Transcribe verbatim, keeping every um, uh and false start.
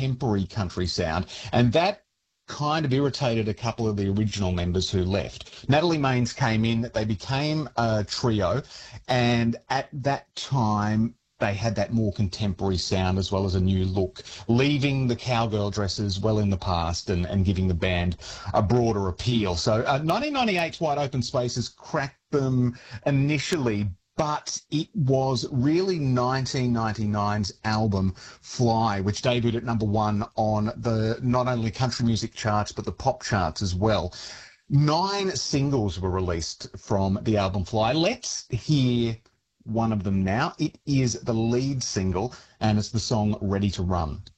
contemporary country sound, and that kind of irritated a couple of the original members who left. Natalie Maines came in, they became a trio, and at that time they had that more contemporary sound as well as a new look, leaving the cowgirl dresses well in the past and, and giving the band a broader appeal. So uh, nineteen ninety-eight's Wide Open Spaces cracked them initially, but it was really nineteen ninety-nine's album Fly, which debuted at number one on the not only country music charts but the pop charts as well. Nine singles were released from the album Fly. Let's hear one of them now. It is the lead single, and it's the song Ready to Run.